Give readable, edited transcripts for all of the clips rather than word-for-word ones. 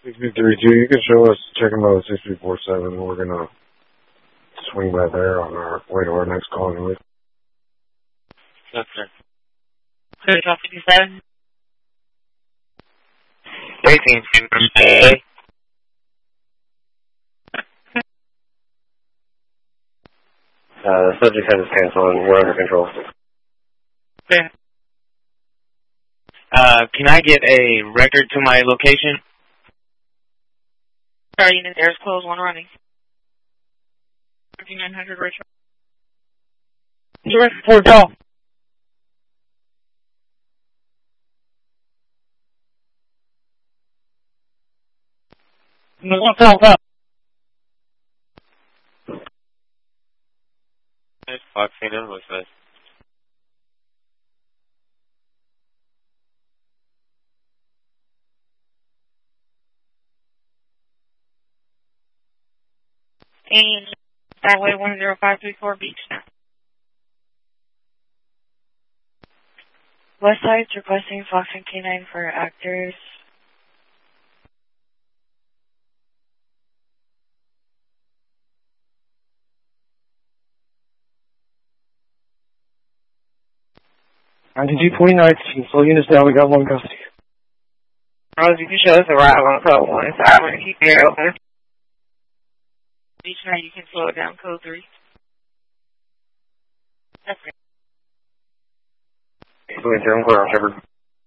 6332, you can show us checking mode 6347. We're going to swing by there on our way to our next call anyway. Yes, sir. 57. 18. The subject has his pants on. We're under control. Okay. Can I get a record to my location? Sorry, unit there is closed, one running. 5900 Rachel. Direct report, go. No, what's up? Foxing in with this. And Highway 10534 Beach now. West Side's requesting Fox and K9 for actors. IDG 29, full units down, we got one custody. Rose, you can show us a ride on code 1, so I'm going to keep it open. Beach now, you can slow it down, code 3. That's great. Going through, I'm clear on Shepard.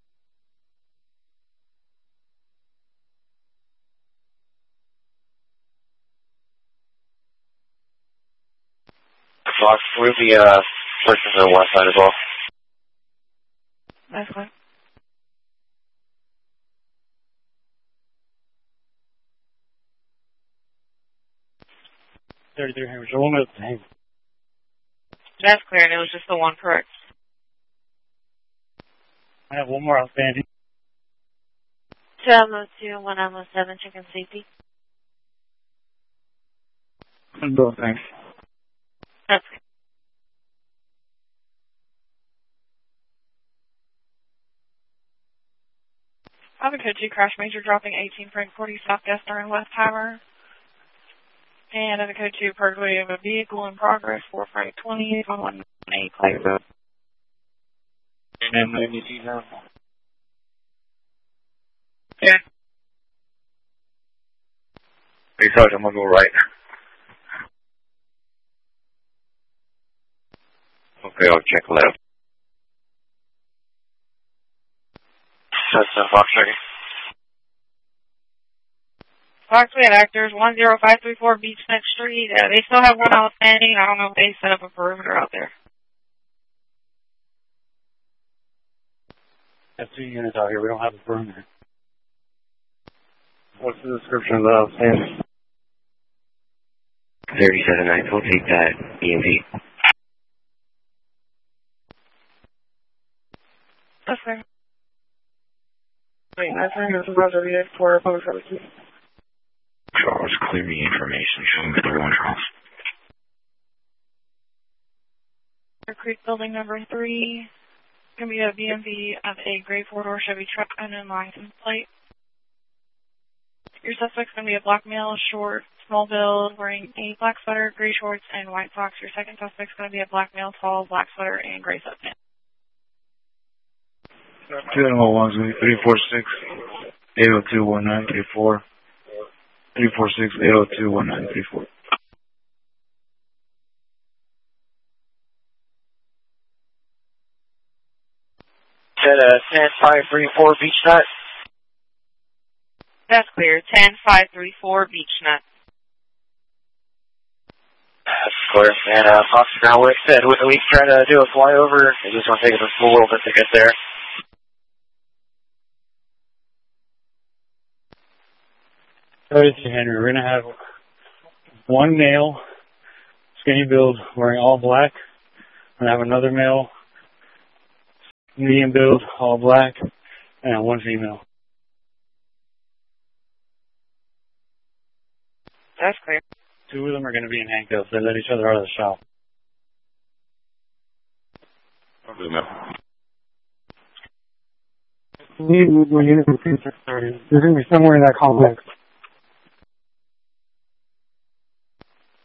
Fox, we'll be pushing to the west side as well. That's fine. That's clear, and it was just the one correct. I have one more outstanding. 2 Alamo 2 and 1 Alamo 7, chicken safety. Both, thanks. That's good. Other code 2 crash major dropping 18 Frank 40 southwest during West Tower. And other code 2 percolate of a vehicle in progress 4 Frank 20 on 1 8 Clay Road. And then you see now. Yeah. Hey, Sergeant, I'm going to go right. Okay, I'll check left. That's Fox 30. Fox, we had actors 10534 Beach Next Street. They still have one outstanding. I don't know if they set up a perimeter out there. Have 2 units out here. We don't have a perimeter. What's the description of the outstanding? 37 nights, we'll take that EMP. That's fair. Wait, that's fair. There's a browser needed for public services. Charles, clear the information. Show me the one, Charles. Creek Building number 3. It's going to be a BMV of a gray 4-door Chevy truck unknown license plate. Your suspect's going to be a black male, short, small build, wearing a black sweater, gray shorts, and white socks. Your second suspect's going to be a black male, tall, black sweater, and gray sweatpants. 346 802 1934. 346 802 1934. 10-534 Beach Nut. That's clear. 10-534 Beach Nut. That's clear. And Fox Ground, what it said, we try to do a flyover. It just going to take us a little bit to get there. Henry, we're going to have one male, skinny build, wearing all black. We're going to have another male, medium build, all black, and one female. That's clear. 2 of them are going to be in handcuffs. They let each other out of the shop. We need more units. They're going to be somewhere in that complex.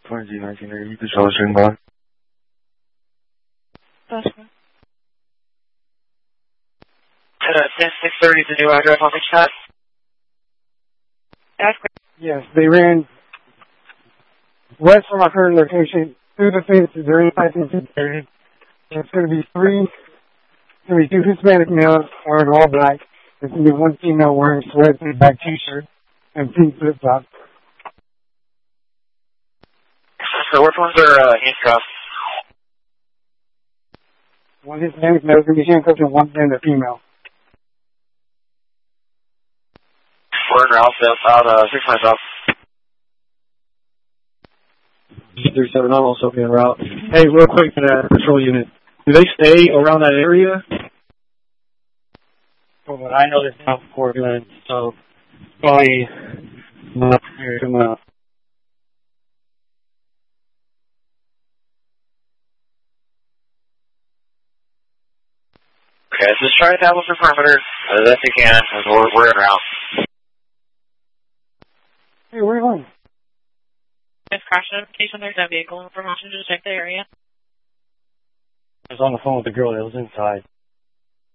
20 1980, the Charlotte Stream by. That's good. 630 is the new address on the chat. That's great. Yes, they ran west from our current location through the fence. They're inside the area. It's going to be two Hispanic males wearing all black. There's going to be one female wearing sweats and a black t-shirt and pink flip-flops. So which ones are handcuffed? One Hispanic male is going to be handcuffed and one a female. We're in route, about 6 minutes up. 37, I'm also being route. Hey, real quick to that patrol unit. Do they stay around that area? From what I know, there's not Portland, so probably not here to my. Okay, so just try to establish the perimeter as best you can, as we're en route. Hey, where are you going? It's crash notification. There's no vehicle information. Just check the area. I was on the phone with the girl that was inside.